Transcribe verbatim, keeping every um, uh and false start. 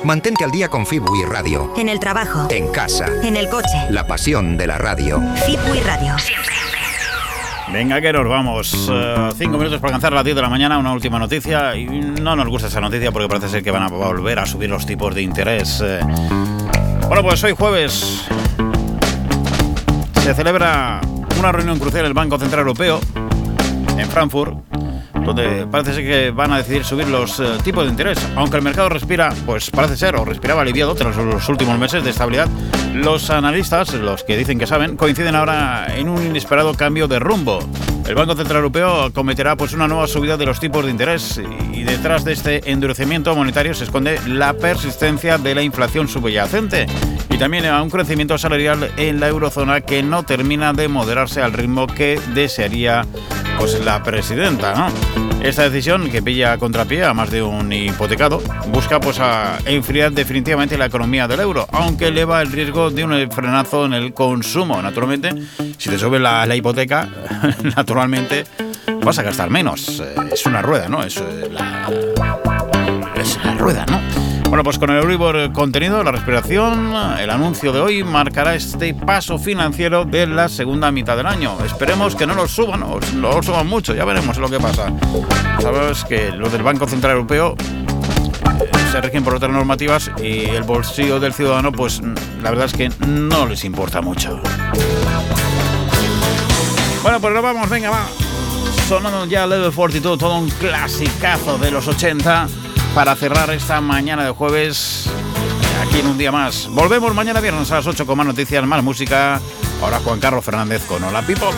Mantente al día con Fibui Radio. En el trabajo. En casa. En el coche. La pasión de la radio. Fibui Radio. Siempre. Venga, que nos vamos. Uh, cinco minutos para alcanzar las diez de la mañana. Una última noticia. Y no nos gusta esa noticia porque parece ser que van a volver a subir los tipos de interés. Uh, bueno, pues hoy jueves se celebra una reunión crucial del Banco Central Europeo en Frankfurt, donde parece ser que van a decidir subir los uh, tipos de interés. Aunque el mercado respira, pues parece ser, o respiraba aliviado tras los últimos meses de estabilidad, los analistas, los que dicen que saben, coinciden ahora en un inesperado cambio de rumbo. El Banco Central Europeo cometerá pues una nueva subida de los tipos de interés y detrás de este endurecimiento monetario se esconde la persistencia de la inflación subyacente y también a un crecimiento salarial en la eurozona que no termina de moderarse al ritmo que desearía pues la presidenta, ¿no? Esta decisión, que pilla a contrapié a más de un hipotecado, busca pues a enfriar definitivamente la economía del euro, aunque eleva el riesgo de un frenazo en el consumo. Naturalmente, si te sube la, la hipoteca, naturalmente vas a gastar menos. Es una rueda, ¿no? Es la, es la rueda, ¿no? Bueno, pues con el Euribor contenido, la respiración, el anuncio de hoy marcará este paso financiero de la segunda mitad del año. Esperemos que no lo suban, o no lo suban mucho, ya veremos lo que pasa. Sabes que los del Banco Central Europeo eh, se rigen por otras normativas y el bolsillo del ciudadano, pues la verdad es que no les importa mucho. Bueno, pues nos vamos, venga, va. Sonando ya Level cuarenta y dos, todo un clasicazo de los ochenta. Para cerrar esta mañana de jueves, aquí en un día más. Volvemos mañana viernes a las ocho con más noticias, más música. Ahora Juan Carlos Fernández con Hola People.